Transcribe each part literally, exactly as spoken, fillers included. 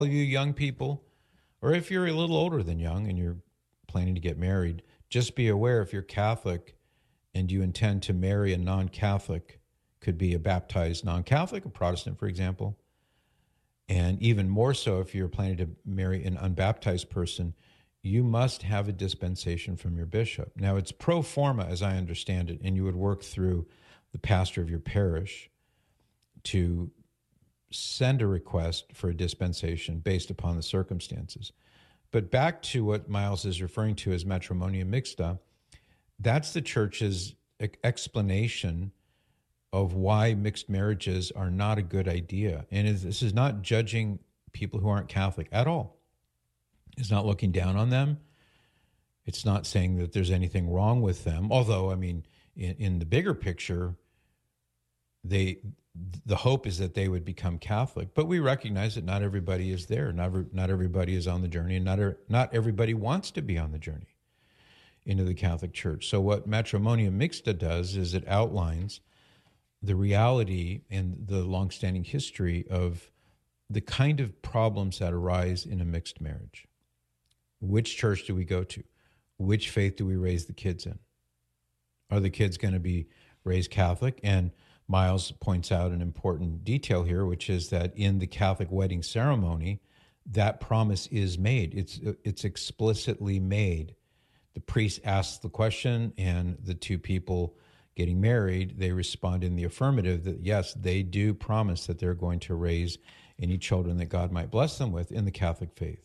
you young people, or if you're a little older than young and you're planning to get married, just be aware if you're Catholic and you intend to marry a non-Catholic, could be a baptized non-Catholic, a Protestant, for example, and even more so if you're planning to marry an unbaptized person, you must have a dispensation from your bishop. Now, it's pro forma, as I understand it, and you would work through the pastor of your parish to send a request for a dispensation based upon the circumstances. But back to what Miles is referring to as matrimonia mixta, that's the church's explanation of why mixed marriages are not a good idea. And this is not judging people who aren't Catholic at all. It's not looking down on them. It's not saying that there's anything wrong with them. Although, I mean, in, in the bigger picture, they the hope is that they would become Catholic. But we recognize that not everybody is there. Not, not everybody is on the journey, and not, not everybody wants to be on the journey into the Catholic Church. So what Matrimonia Mixta does is it outlines the reality and the longstanding history of the kind of problems that arise in a mixed marriage. Which church do we go to? Which faith do we raise the kids in? Are the kids going to be raised Catholic? And Miles points out an important detail here, which is that in the Catholic wedding ceremony, that promise is made. It's it's explicitly made. The priest asks the question, and the two people getting married, they respond in the affirmative that, yes, they do promise that they're going to raise any children that God might bless them with in the Catholic faith.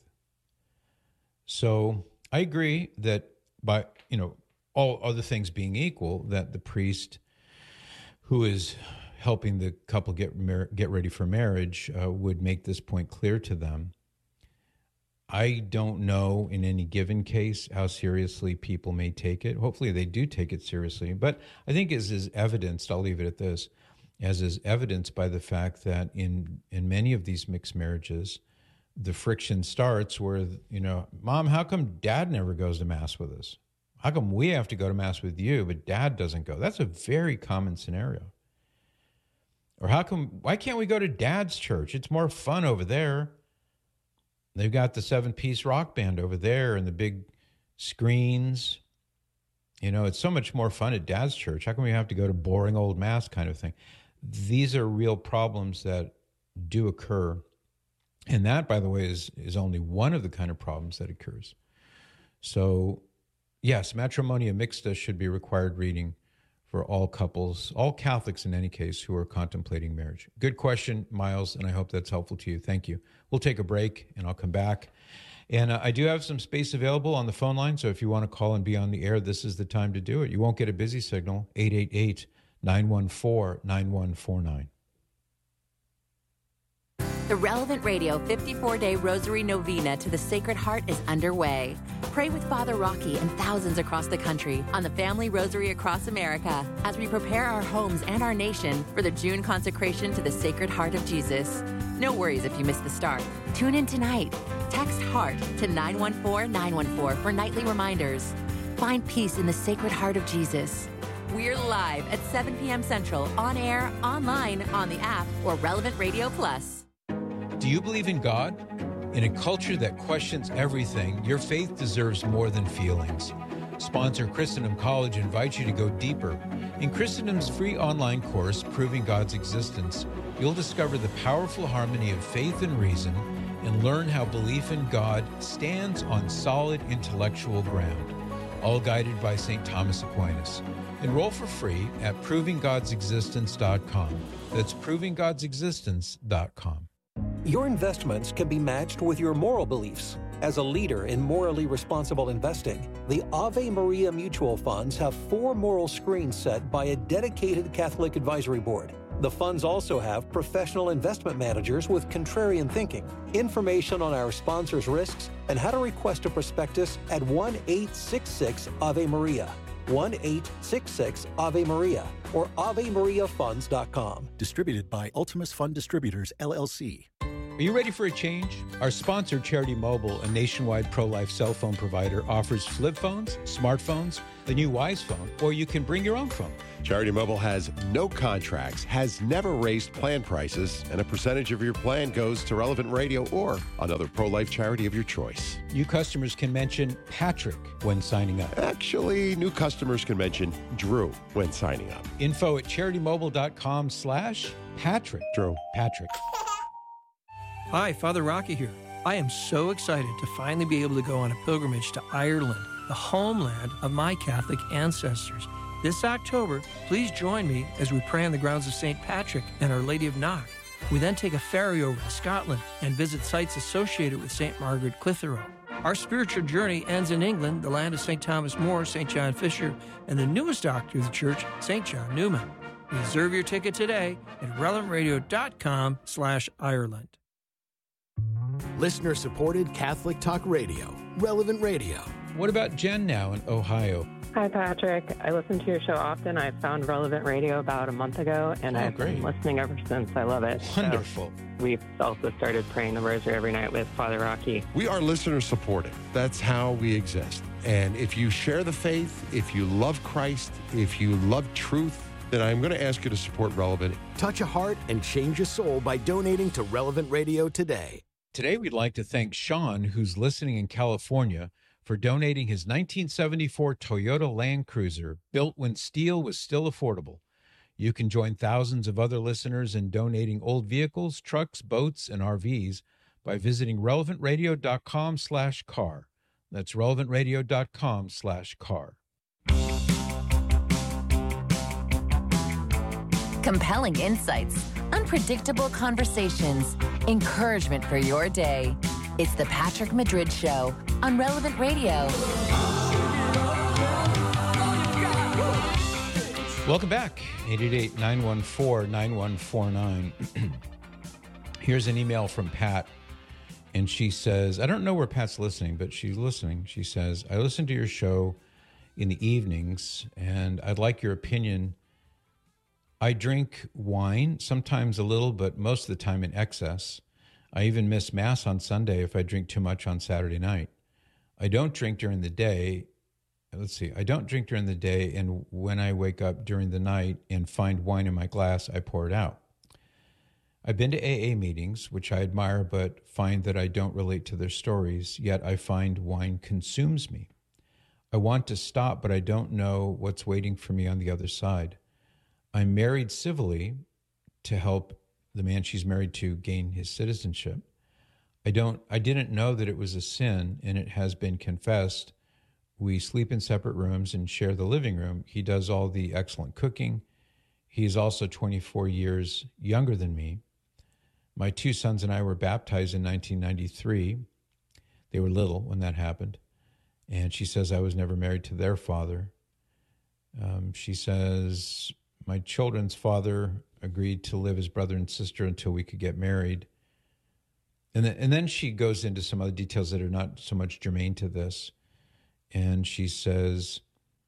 So I agree that by, you know, all other things being equal, that the priest who is helping the couple get mar- get ready for marriage uh, would make this point clear to them. I don't know in any given case how seriously people may take it. Hopefully they do take it seriously. But I think as is evidenced, I'll leave it at this, as is evidenced by the fact that in, in many of these mixed marriages, the friction starts where, you know, Mom, how come Dad never goes to Mass with us? How come we have to go to Mass with you, but Dad doesn't go? That's a very common scenario. Or how come, why can't we go to Dad's church? It's more fun over there. They've got the seven-piece rock band over there and the big screens. You know, it's so much more fun at Dad's church. How come we have to go to boring old Mass kind of thing? These are real problems that do occur. And that, by the way, is, is only one of the kind of problems that occurs. So, yes, Matrimonia Mixta should be required reading for all couples, all Catholics in any case, who are contemplating marriage. Good question, Miles, and I hope that's helpful to you. Thank you. We'll take a break, and I'll come back. And uh, I do have some space available on the phone line, so if you want to call and be on the air, this is the time to do it. You won't get a busy signal, eight eight eight, nine one four, nine one four nine. The Relevant Radio fifty-four day Rosary Novena to the Sacred Heart is underway. Pray with Father Rocky and thousands across the country on the Family Rosary Across America as we prepare our homes and our nation for the June consecration to the Sacred Heart of Jesus. No worries if you miss the start. Tune in tonight. Text HEART to nine one four nine one four for nightly reminders. Find peace in the Sacred Heart of Jesus. We're live at seven p.m. Central, on air, online, on the app, or Relevant Radio Plus. Do you believe in God? In a culture that questions everything, your faith deserves more than feelings. Sponsor Christendom College invites you to go deeper. In Christendom's free online course, Proving God's Existence, you'll discover the powerful harmony of faith and reason and learn how belief in God stands on solid intellectual ground, all guided by Saint Thomas Aquinas. Enroll for free at proving gods existence dot com. That's proving gods existence dot com. Your investments can be matched with your moral beliefs. As a leader in morally responsible investing, the Ave Maria Mutual Funds have four moral screens set by a dedicated Catholic advisory board. The funds also have professional investment managers with contrarian thinking. Information on our sponsors' risks and how to request a prospectus at one eight six six Ave Maria, one eight six six Ave Maria, or ave maria funds dot com. Distributed by Ultimus Fund Distributors, L L C. Are you ready for a change? Our sponsor, Charity Mobile, a nationwide pro-life cell phone provider, offers flip phones, smartphones, the new Wise phone, or you can bring your own phone. Charity Mobile has no contracts, has never raised plan prices, and a percentage of your plan goes to Relevant Radio or another pro-life charity of your choice. New customers can mention Patrick when signing up. Actually, new customers can mention Drew when signing up. Info at CharityMobile.com slash Patrick. Drew. Patrick. Hi, Father Rocky here. I am so excited to finally be able to go on a pilgrimage to Ireland, the homeland of my Catholic ancestors. This October, please join me as we pray on the grounds of Saint Patrick and Our Lady of Knock. We then take a ferry over to Scotland and visit sites associated with Saint Margaret Clitheroe. Our spiritual journey ends in England, the land of Saint Thomas More, Saint John Fisher, and the newest doctor of the church, Saint John Newman. Reserve your ticket today at relevantradio.com slash Ireland. Listener-supported Catholic Talk Radio, Relevant Radio. What about Jen now in Ohio? Hi, Patrick. I listen to your show often. I found Relevant Radio about a month ago, and oh, I've great. been listening ever since. I love it. Wonderful. So we've also started praying the rosary every night with Father Rocky. We are listener-supported. That's how we exist. And if you share the faith, if you love Christ, if you love truth, then I'm going to ask you to support Relevant. Touch a heart and change a soul by donating to Relevant Radio today. Today, we'd like to thank Sean, who's listening in California, for donating his nineteen seventy-four Toyota Land Cruiser, built when steel was still affordable. You can join thousands of other listeners in donating old vehicles, trucks, boats, and R Vs by visiting relevantradio.com slash car. That's relevantradio.com slash car. Compelling insights, unpredictable conversations, encouragement for your day. It's the Patrick Madrid Show on Relevant Radio. Welcome back, eight eight eight, nine one four, nine one four nine. Here's an email from Pat, and she says, I don't know where Pat's listening, but she's listening. She says, I listen to your show in the evenings, and I'd like your opinion. I drink wine, sometimes a little, but most of the time in excess. I even miss Mass on Sunday if I drink too much on Saturday night. I don't drink during the day. Let's see. I don't drink during the day, and when I wake up during the night and find wine in my glass, I pour it out. I've been to A A meetings, which I admire, but find that I don't relate to their stories, yet I find wine consumes me. I want to stop, but I don't know what's waiting for me on the other side. I'm married civilly to help the man she's married to gain his citizenship. I don't, I didn't know that it was a sin, and it has been confessed. We sleep in separate rooms and share the living room. He does all the excellent cooking. He's also twenty-four years younger than me. My two sons and I were baptized in nineteen ninety-three. They were little when that happened. And she says I was never married to their father. Um, she says my children's father agreed to live as brother and sister until we could get married. And then, and then she goes into some other details that are not so much germane to this. And she says,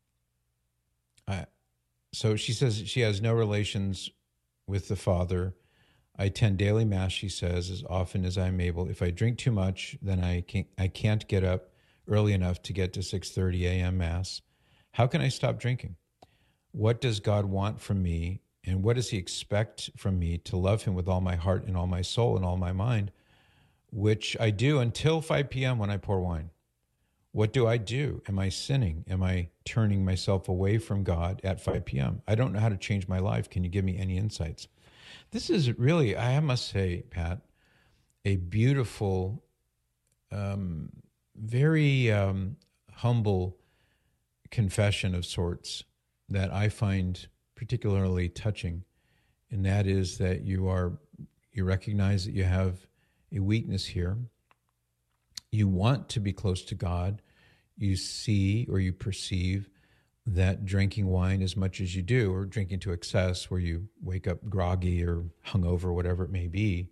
I, so she says she has no relations with the father. I attend daily Mass, she says, as often as I'm able. If I drink too much, then I can't, I can't get up early enough to get to six thirty a.m. Mass. How can I stop drinking? What does God want from me, and what does he expect from me to love him with all my heart and all my soul and all my mind, which I do until five p.m. when I pour wine? What do I do? Am I sinning? Am I turning myself away from God at five p.m.? I don't know how to change my life. Can you give me any insights? This is really, I must say, Pat, a beautiful, um, very um, humble confession of sorts that I find particularly touching, and that is that you are, you recognize that you have a weakness here. You want to be close to God. You see or you perceive that drinking wine as much as you do, or drinking to excess where you wake up groggy or hungover, whatever it may be,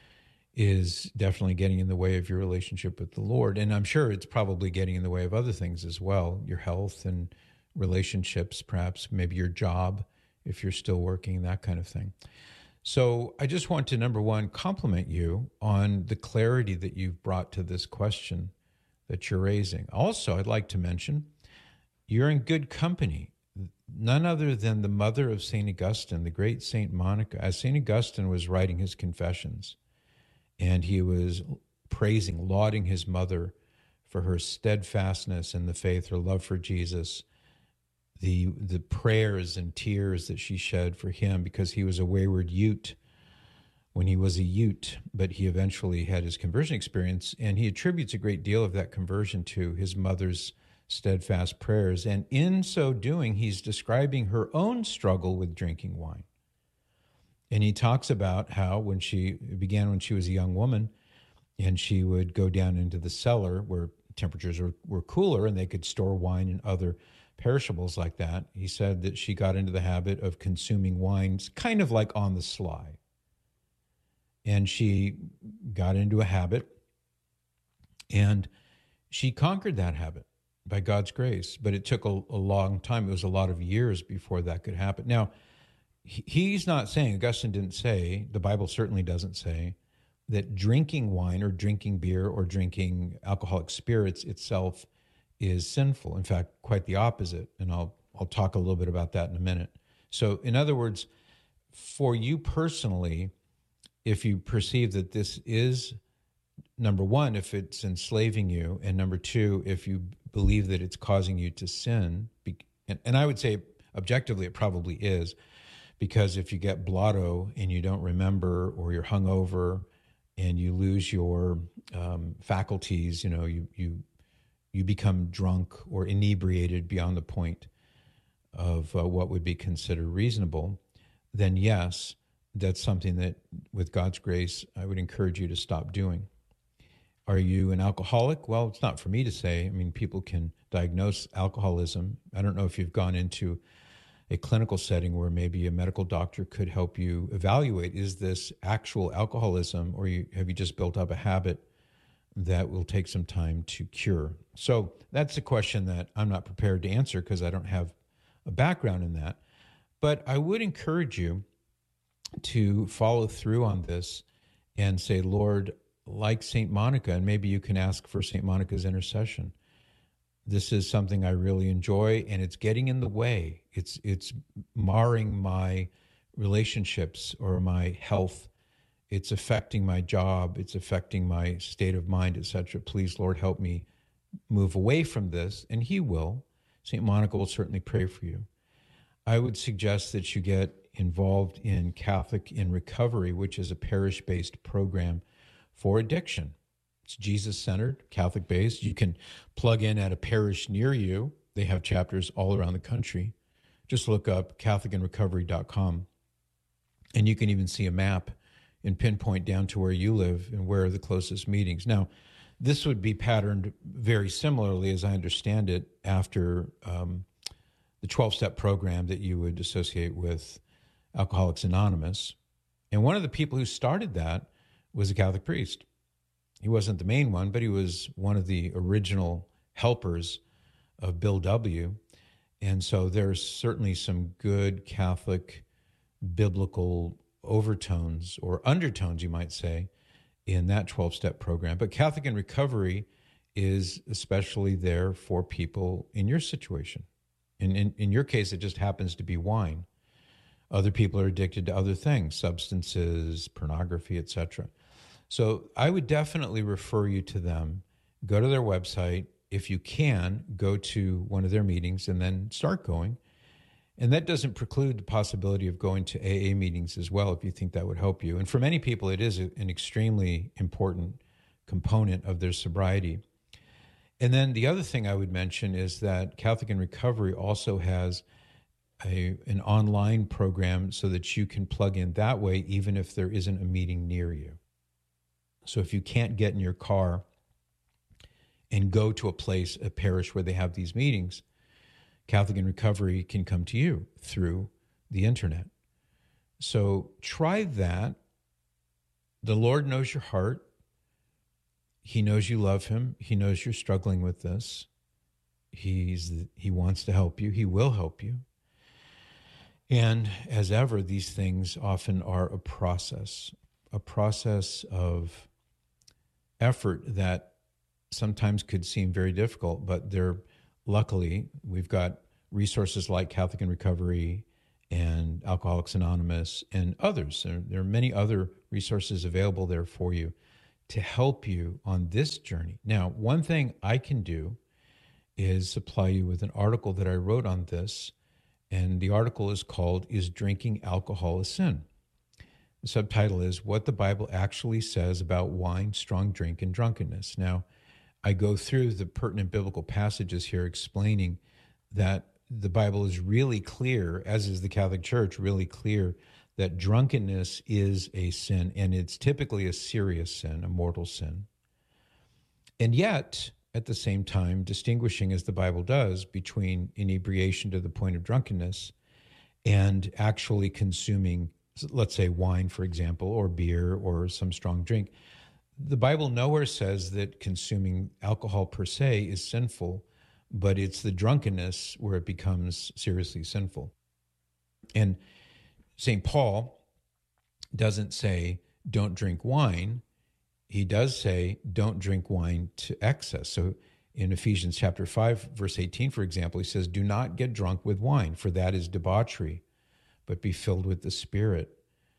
is definitely getting in the way of your relationship with the Lord. And I'm sure it's probably getting in the way of other things as well, your health and relationships, perhaps maybe your job, if you're still working, that kind of thing. So I just want to, number one, compliment you on the clarity that you've brought to this question that you're raising. Also, I'd like to mention you're in good company. None other than the mother of Saint Augustine, the great Saint Monica. As Saint Augustine was writing his Confessions, and he was praising, lauding his mother for her steadfastness in the faith, her love for Jesus, the the prayers and tears that she shed for him because he was a wayward Ute when he was a Ute, but he eventually had his conversion experience, and he attributes a great deal of that conversion to his mother's steadfast prayers. And in so doing, he's describing her own struggle with drinking wine. And he talks about how when she it began when she was a young woman, and she would go down into the cellar where temperatures were, were cooler and they could store wine and other perishables like that. He said that she got into the habit of consuming wines kind of like on the sly. And she got into a habit, and she conquered that habit by God's grace. But it took a, a long time. It was a lot of years before that could happen. Now, he, he's not saying, Augustine didn't say, the Bible certainly doesn't say, that drinking wine or drinking beer or drinking alcoholic spirits itself is sinful. In fact, quite the opposite. And I'll I'll talk a little bit about that in a minute. So in other words, for you personally, if you perceive that this is, number one, if it's enslaving you, and number two, if you believe that it's causing you to sin, and, and I would say objectively it probably is, because if you get blotto and you don't remember, or you're hungover and you lose your um, faculties, you know, you you you become drunk or inebriated beyond the point of uh, what would be considered reasonable, then yes, that's something that, with God's grace, I would encourage you to stop doing. Are you an alcoholic? Well, it's not for me to say. I mean, people can diagnose alcoholism. I don't know if you've gone into a clinical setting where maybe a medical doctor could help you evaluate, is this actual alcoholism, or you, have you just built up a habit that will take some time to cure? So that's a question that I'm not prepared to answer because I don't have a background in that. But I would encourage you to follow through on this and say, Lord, like Saint Monica, and maybe you can ask for Saint Monica's intercession. This is something I really enjoy, and it's getting in the way. It's it's marring my relationships or my health. It's affecting my job. It's affecting my state of mind, et cetera. Please, Lord, help me move away from this, and he will. Saint Monica will certainly pray for you. I would suggest that you get involved in Catholic in Recovery, which is a parish-based program for addiction. It's Jesus-centered, Catholic-based. You can plug in at a parish near you. They have chapters all around the country. Just look up Catholic in Recovery dot com, and you can even see a map and pinpoint down to where you live and where are the closest meetings. Now, this would be patterned very similarly, as I understand it, after um, the twelve-step program that you would associate with Alcoholics Anonymous. And one of the people who started that was a Catholic priest. He wasn't the main one, but he was one of the original helpers of Bill W. And so there's certainly some good Catholic biblical overtones, or undertones, you might say, in that twelve-step program. But Catholic in Recovery is especially there for people in your situation. In, in, in your case, it just happens to be wine. Other people are addicted to other things, substances, pornography, et cetera. So I would definitely refer you to them. Go to their website. If you can, go to one of their meetings and then start going. And that doesn't preclude the possibility of going to A A meetings as well, if you think that would help you. And for many people, it is an extremely important component of their sobriety. And then the other thing I would mention is that Catholic in Recovery also has a, an online program so that you can plug in that way, even if there isn't a meeting near you. So if you can't get in your car and go to a place, a parish where they have these meetings, Catholic in Recovery can come to you through the internet. So try that. The Lord knows your heart. He knows you love him. He knows you're struggling with this. He's He wants to help you. He will help you. And as ever, these things often are a process, a process of effort that sometimes could seem very difficult, but they're luckily, we've got resources like Catholic in Recovery and Alcoholics Anonymous and others. There, there are many other resources available there for you to help you on this journey. Now, one thing I can do is supply you with an article that I wrote on this, and the article is called, Is Drinking Alcohol a Sin? The subtitle is What the Bible Actually Says About Wine, Strong Drink, and Drunkenness. Now, I go through the pertinent biblical passages here explaining that the Bible is really clear, as is the Catholic Church, really clear that drunkenness is a sin, and it's typically a serious sin, a mortal sin. And yet, at the same time, distinguishing, as the Bible does, between inebriation to the point of drunkenness and actually consuming, let's say, wine, for example, or beer or some strong drink. The Bible nowhere says that consuming alcohol per se is sinful, but it's the drunkenness where it becomes seriously sinful. And Saint Paul doesn't say, don't drink wine. He does say, don't drink wine to excess. So in Ephesians chapter five, verse eighteen, for example, he says, do not get drunk with wine, for that is debauchery, but be filled with the Spirit.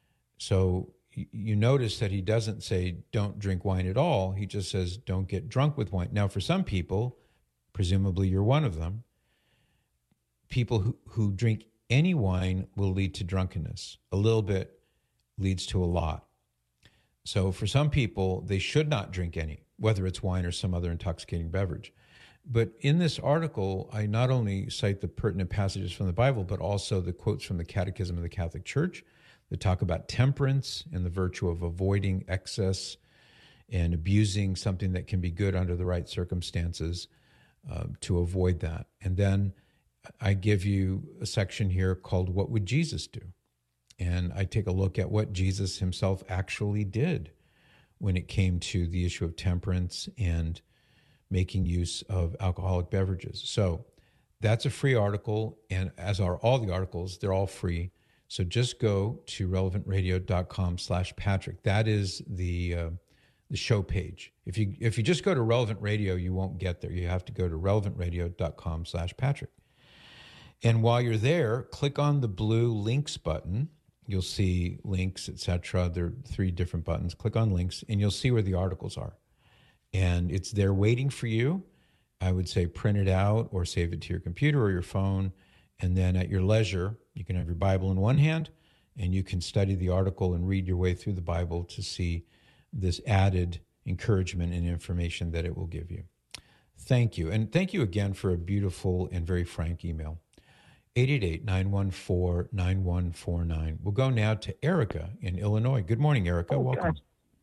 So you notice that he doesn't say, don't drink wine at all. He just says, don't get drunk with wine. Now, for some people, presumably you're one of them, people who, who drink any wine will lead to drunkenness. A little bit leads to a lot. So for some people, they should not drink any, whether it's wine or some other intoxicating beverage. But in this article, I not only cite the pertinent passages from the Bible, but also the quotes from the Catechism of the Catholic Church that talk about temperance and the virtue of avoiding excess and abusing something that can be good under the right circumstances uh, to avoid that. And then I give you a section here called What Would Jesus Do? And I take a look at what Jesus himself actually did when it came to the issue of temperance and making use of alcoholic beverages. So that's a free article, and as are all the articles, they're all free. So just go to relevantradio.com slash Patrick. That is the uh, the show page. If you if you just go to Relevant Radio, you won't get there. You have to go to relevantradio.com slash Patrick. And while you're there, click on the blue links button. You'll see links, et cetera. There are three different buttons. Click on links, and you'll see where the articles are. And it's there waiting for you. I would say print it out or save it to your computer or your phone. And then at your leisure, you can have your Bible in one hand, and you can study the article and read your way through the Bible to see this added encouragement and information that it will give you. Thank you. And thank you again for a beautiful and very frank email. eight eight eight, nine one four, nine one four nine. We'll go now to Erica in Illinois. Good morning, Erica. Oh, welcome. gosh.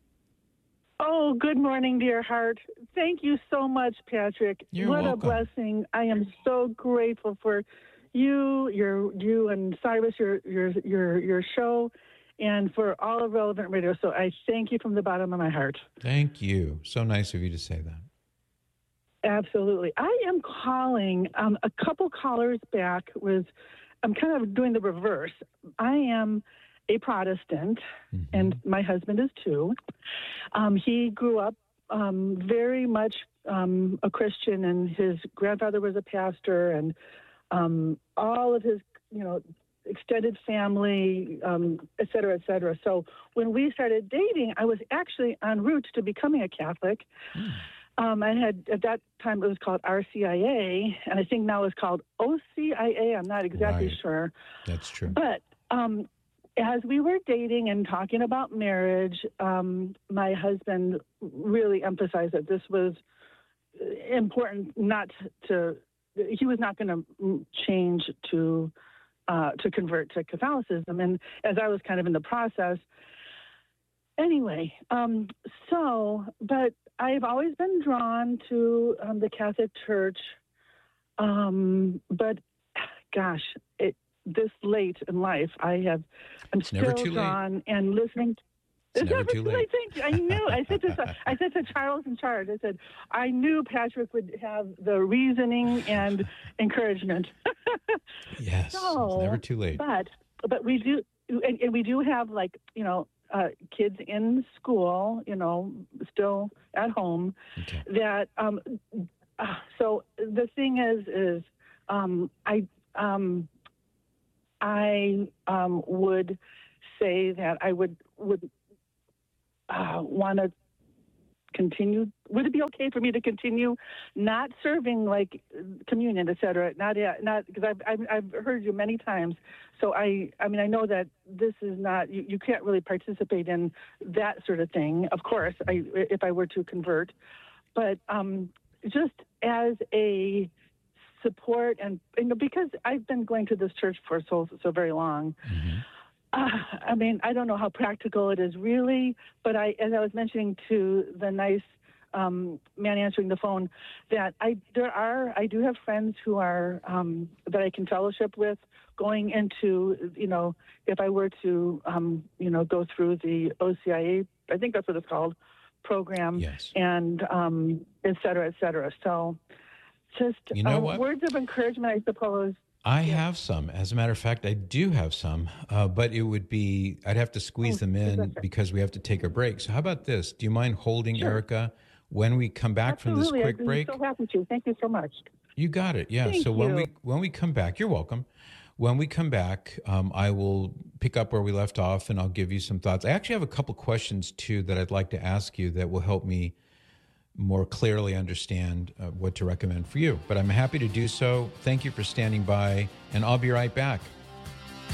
Oh, good morning, dear heart. Thank you so much, Patrick. You're what welcome. a blessing. I am so grateful for you, your you and Cyrus, your your your your show, and for all of Relevant Radio. So I thank you from the bottom of my heart. Thank you. So nice of you to say that. Absolutely. I am calling um, a couple callers back with, I'm kind of doing the reverse. I am a Protestant, mm-hmm. and my husband is too. Um, he grew up um, very much um, a Christian, and his grandfather was a pastor, and um, all of his, you know, extended family, um, et cetera, et cetera. So when we started dating, I was actually en route to becoming a Catholic. Mm. Um, I had, at that time, it was called R C I A, and I think now it's called O C I A. I'm not exactly right. sure. That's true. But um, as we were dating and talking about marriage, um, my husband really emphasized that this was important not to, he was not going to change to, uh, to convert to Catholicism. And as I was kind of in the process, anyway, um, so, but I've always been drawn to um, the Catholic Church, um, but gosh, it, this late in life, I have, I'm it's still never too drawn late. and listening. To, it's, it's never, never too late. late. Thank you. I knew. I said to I said to Charles in charge. I said I knew Patrick would have the reasoning and encouragement. Yes, so, it's never too late. But but we do, and, and we do have like, you know, uh, kids in school, you know, still at home. Okay. That um, uh, so the thing is, is um, I um, I um, would say that I would would uh, want to continue. Would it be okay for me to continue not serving like communion, et cetera? Not not because I've, I've I've heard you many times. So I I mean I know that this is not you, you can't really participate in that sort of thing. Of course, I if I were to convert, but um, just as a support and you know because I've been going to this church for so so very long. Mm-hmm. Uh, I mean, I don't know how practical it is really, but I, as I was mentioning to the nice um, man answering the phone, that I there are I do have friends who are um, that I can fellowship with going into you know if I were to um, you know go through the O C I A, I think that's what it's called, program, yes. and um, et cetera, et cetera. So just you know uh, what? words of encouragement, I suppose. I have some. As a matter of fact, I do have some, uh, but it would be, I'd have to squeeze oh, them in because we have to take a break. So how about this? Do you mind holding sure. Erica when we come back Absolutely. from this quick I'd break? I'm so happy to. Thank you so much. You got it. Yeah. Thank so you. when we when we come back, you're welcome. When we come back, um, I will pick up where we left off and I'll give you some thoughts. I actually have a couple questions too that I'd like to ask you that will help me more clearly understand uh, what to recommend for you. But I'm happy to do so. Thank you for standing by, and I'll be right back.